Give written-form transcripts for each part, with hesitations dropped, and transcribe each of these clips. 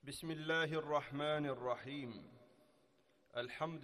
بسم الله الرحمن الرحيم. الحمد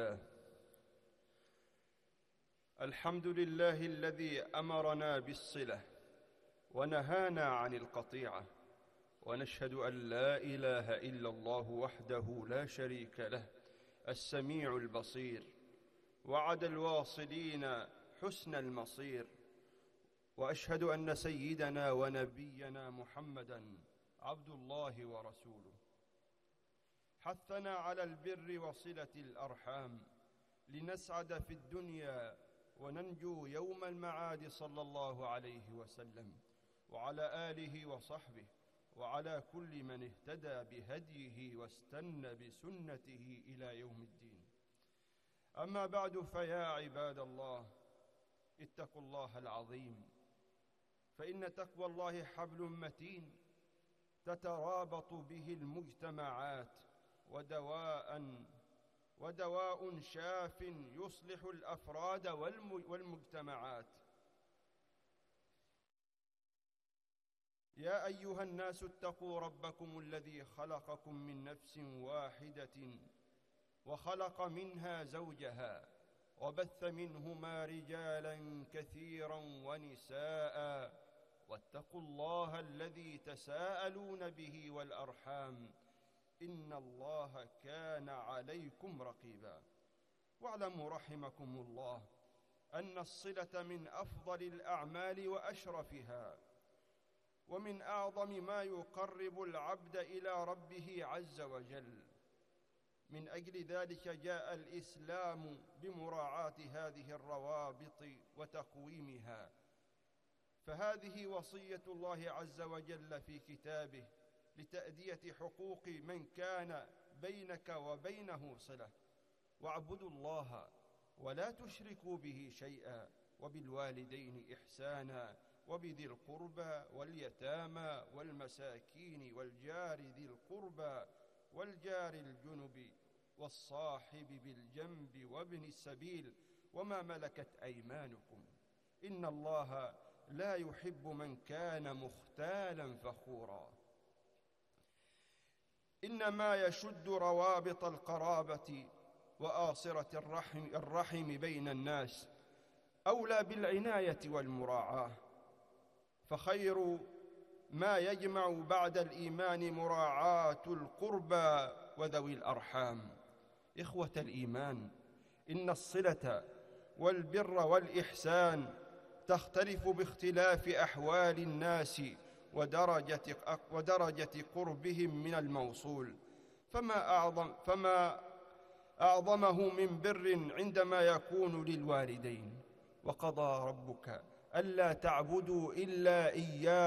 لله الذي أمرنا بالصلة ونهانا عن القطيعة، ونشهد أن لا إله إلا الله وحده لا شريك له السميع البصير، وعد الواصلين حسن المصير. وأشهد أن سيدنا ونبينا محمدًا عبد الله ورسوله، حثنا على البر وصلة الأرحام لنسعد في الدنيا وننجو يوم المعاد، صلى الله عليه وسلم وعلى آله وصحبه وعلى كل من اهتدى بهديه واستنى بسنته إلى يوم الدين. أما بعد، فيا عباد الله، اتقوا الله العظيم، فإن تقوى الله حبل متين تترابط به المجتمعات، ودواء شاف يصلح الأفراد والمجتمعات. يا أيها الناس، اتقوا ربكم الذي خلقكم من نفس واحدة وخلق منها زوجها وبث منهما رجالا كثيرا ونساء، واتقوا الله الذي تساءلون به والأرحام، إن الله كان عليكم رقيبا. واعلموا رحمكم الله أن الصلة من أفضل الأعمال وأشرفها، ومن أعظم ما يقرب العبد إلى ربه عز وجل. من أجل ذلك جاء الإسلام بمراعاة هذه الروابط وتقويمها، فهذه وصية الله عز وجل في كتابه لتأدية حقوق من كان بينك وبينه صلة. واعبدوا الله ولا تشركوا به شيئا، وبالوالدين إحسانا، وبذي القربى واليتامى والمساكين والجار ذي القربى والجار الجنب والصاحب بالجنب وابن السبيل وما ملكت أيمانكم، إن الله لا يحب من كان مختالا فخورا. إنما يشد روابط القرابة وآصرة الرحم بين الناس أولى بالعناية والمراعاة، فخير ما يجمع بعد الإيمان مراعاة القربى وذوي الأرحام. إخوة الإيمان، إن الصلة والبر والإحسان تختلف باختلاف أحوال الناس ودرجة قربهم من الموصول، فما أعظمه من بر عندما يكون للوالدين. وقضى ربك ألا تعبدوا إلا إياه